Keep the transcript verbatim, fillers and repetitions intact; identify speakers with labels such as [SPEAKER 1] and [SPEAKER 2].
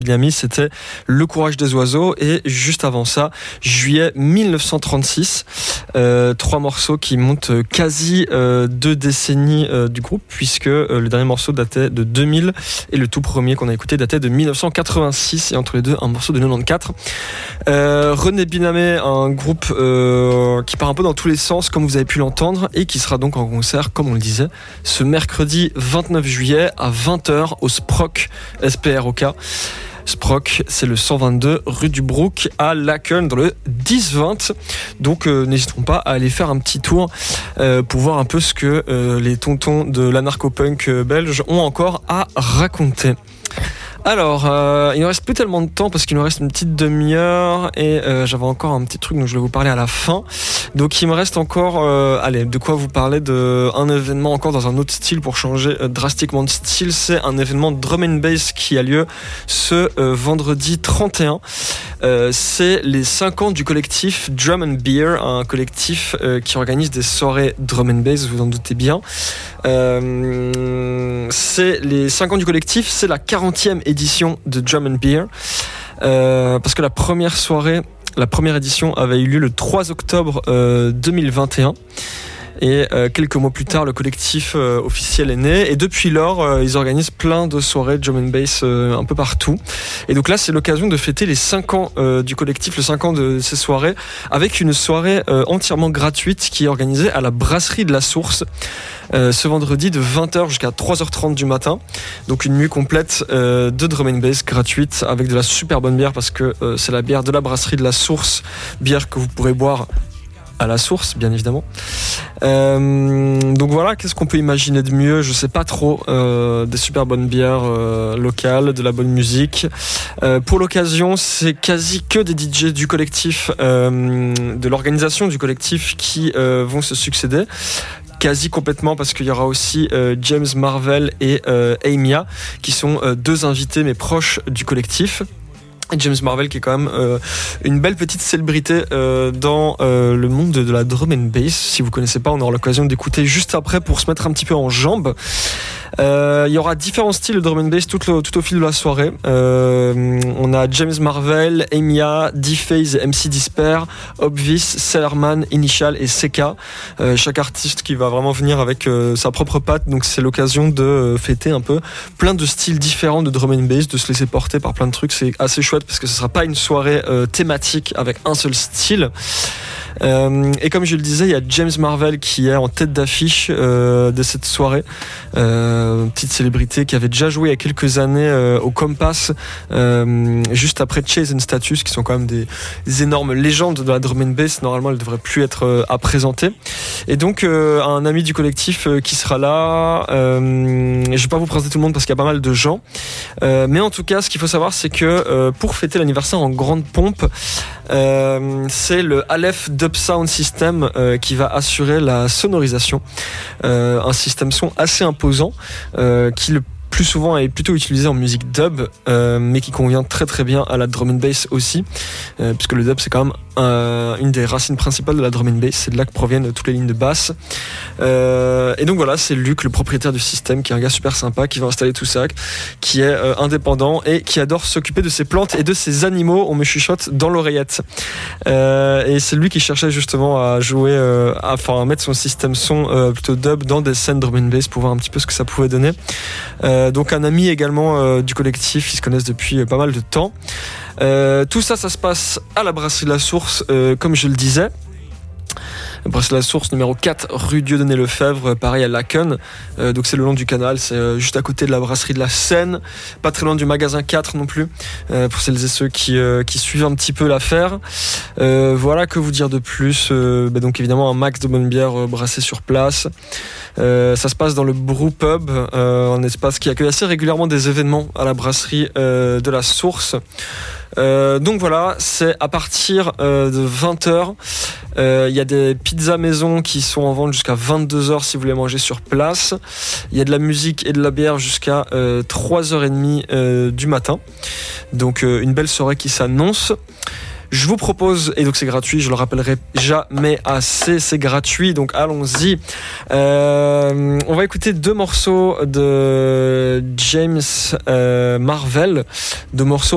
[SPEAKER 1] Binami, c'était Le Courage des Oiseaux. Et juste avant ça, juillet mille neuf cent trente-six, euh, trois morceaux qui montent quasi euh, deux décennies euh, du groupe, puisque euh, le dernier morceau datait de deux mille et le tout premier qu'on a écouté datait de mille neuf cent quatre-vingt-six, et entre les deux un morceau de quatre-vingt-quatorze. Euh, René Binamé, un groupe euh, qui part un peu dans tous les sens, comme vous avez pu l'entendre, et qui sera donc en concert, comme on le disait, ce mercredi vingt-neuf juillet à vingt heures au Sprock, S P R O K. Sprock, c'est le cent vingt-deux rue du Brook à Laken dans le dix vingt. Donc euh, n'hésiteront pas à aller faire un petit tour euh, pour voir un peu ce que euh, les tontons de l'anarcho-punk euh, belge ont encore à raconter. Alors, euh, il ne reste plus tellement de temps parce qu'il nous reste une petite demi-heure et euh, j'avais encore un petit truc dont je vais vous parler à la fin. Donc il me reste encore, euh, allez, de quoi vous parler d'un événement encore dans un autre style pour changer euh, drastiquement de style. C'est un événement drum and bass qui a lieu ce euh, vendredi trente et un. Euh, c'est les cinq ans du collectif Drum and Beer, un collectif euh, qui organise des soirées drum and bass, vous en doutez bien. Euh, c'est les cinq ans du collectif, c'est la quarantième édition de Drum and Beer, euh, parce que la première soirée, la première édition avait eu lieu le trois octobre euh, deux mille vingt et un. Et euh, quelques mois plus tard, le collectif euh, officiel est né. Et depuis lors, euh, ils organisent plein de soirées drum and bass euh, un peu partout. Et donc là, c'est l'occasion de fêter les cinq ans euh, du collectif, les cinq ans de ces soirées, avec une soirée euh, entièrement gratuite qui est organisée à la brasserie de la Source. Euh, ce vendredi de vingt heures jusqu'à trois heures trente du matin. Donc une nuit complète euh, de drum and bass gratuite avec de la super bonne bière, parce que euh, c'est la bière de la brasserie de la Source, bière que vous pourrez boire à la source, bien évidemment. Euh, donc voilà, qu'est-ce qu'on peut imaginer de mieux? Je sais pas trop. Euh, des super bonnes bières euh, locales, de la bonne musique. Euh, pour l'occasion, c'est quasi que des D J du collectif, euh, de l'organisation du collectif qui euh, vont se succéder. Quasi complètement, parce qu'il y aura aussi euh, James Marvel et euh, Amia, qui sont euh, deux invités mais proches du collectif. James Marvel qui est quand même euh, une belle petite célébrité euh, dans euh, le monde de, de la drum and bass. Si vous connaissez pas, on aura l'occasion d'écouter juste après pour se mettre un petit peu en jambes. Euh, il y aura différents styles de drum and bass tout, le, tout au fil de la soirée. Euh, on a James Marvel, Amia, D-Phase, M C Disper, Obvis, Sellerman, Initial et Seka. Euh, chaque artiste qui va vraiment venir avec euh, sa propre patte. Donc c'est l'occasion de euh, fêter un peu plein de styles différents de drum and bass, de se laisser porter par plein de trucs. C'est assez chouette parce que ce sera pas une soirée euh, thématique avec un seul style. Euh, et comme je le disais, il y a James Marvel qui est en tête d'affiche euh, de cette soirée. Euh, petite célébrité qui avait déjà joué il y a quelques années euh, au Compass, euh, juste après Chase and Status, qui sont quand même des, des énormes légendes de la drum and bass. Normalement, elles devraient plus être euh, à présenter. Et donc, euh, un ami du collectif euh, qui sera là. Euh, je vais pas vous présenter tout le monde parce qu'il y a pas mal de gens. Euh, mais en tout cas, ce qu'il faut savoir, c'est que euh, pour fêter l'anniversaire en grande pompe, euh, c'est le Aleph Dub Sound System euh, qui va assurer la sonorisation. Euh, un système son assez imposant euh, qui le plus souvent est plutôt utilisé en musique dub, euh, mais qui convient très très bien à la drum and bass aussi, euh, puisque le dub c'est quand même euh, une des racines principales de la drum and bass, c'est de là que proviennent toutes les lignes de basse. Euh, et donc voilà, c'est Luc, le propriétaire du système, qui est un gars super sympa, qui va installer tout ça, qui est euh, indépendant et qui adore s'occuper de ses plantes et de ses animaux. On me chuchote dans l'oreillette. Euh, et c'est lui qui cherchait justement à jouer, euh, à, enfin à mettre son système son euh, plutôt dub dans des scènes drum and bass pour voir un petit peu ce que ça pouvait donner. Euh, donc un ami également euh, du collectif, ils se connaissent depuis euh, pas mal de temps. Euh, tout ça, ça se passe à la brasserie de la Source, euh, comme je le disais. Brasserie de la Source numéro quatre rue Dieudonné Lefebvre, pareil à Laken, euh, donc c'est le long du canal, c'est euh, juste à côté de la brasserie de la Seine, pas très loin du magasin quatre non plus, euh, pour celles et ceux qui, euh, qui suivent un petit peu l'affaire. Euh, voilà, que vous dire de plus, euh, bah donc évidemment un max de bonne bière euh, brassée sur place. Euh, ça se passe dans le Brew Pub, euh, un espace qui accueille assez régulièrement des événements à la brasserie euh, de la Source. Euh, donc voilà, c'est à partir euh, de vingt heures. Il euh, y a des pizzas maison qui sont en vente jusqu'à vingt-deux heures si vous voulez manger sur place. Il y a de la musique et de la bière jusqu'à euh, trois heures trente euh, du matin. Donc euh, une belle soirée qui s'annonce. Je vous propose, et donc c'est gratuit, je le rappellerai jamais assez, c'est gratuit, donc allons-y. Euh, on va écouter deux morceaux de James euh, Marvel, deux morceaux